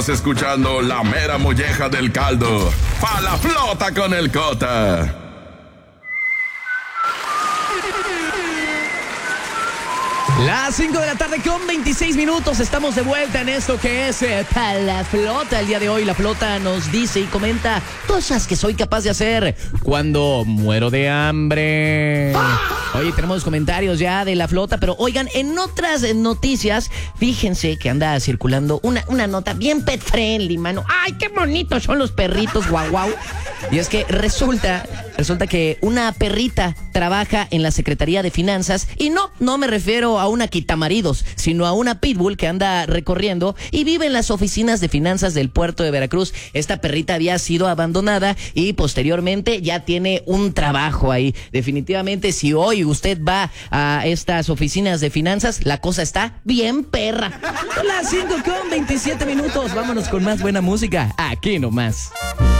Escuchando la mera molleja del caldo. Pa' la flota con el Cota. Las 5 de la tarde con 26 minutos. Estamos de vuelta en esto que es Pa' la Flota. El día de hoy la flota nos dice y comenta cosas que soy capaz de hacer cuando muero de hambre. Oye, tenemos comentarios ya de la flota, pero oigan, en otras noticias, fíjense que anda circulando una nota bien pet friendly, mano. ¡Ay, qué bonitos son los perritos, guau, guau! Y es que resulta que una perrita trabaja en la Secretaría de Finanzas y no me refiero a una quitamaridos, sino a una pitbull que anda recorriendo y vive en las oficinas de finanzas del puerto de Veracruz. Esta perrita había sido abandonada y posteriormente ya tiene un trabajo ahí. Definitivamente, si hoy usted va a estas oficinas de finanzas, la cosa está bien perra. Son las 5 con 27 minutos. Vámonos con más buena música. Aquí nomás.